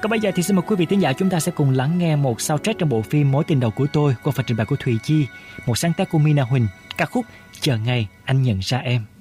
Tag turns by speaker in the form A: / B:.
A: Còn bây giờ thì xin mời quý vị thính giả chúng ta sẽ cùng lắng nghe một soundtrack trong bộ phim Mối tình đầu của tôi qua phần trình bày của Thùy Chi, một sáng tác của Mina Huỳnh, ca khúc Chờ ngày anh nhận ra em.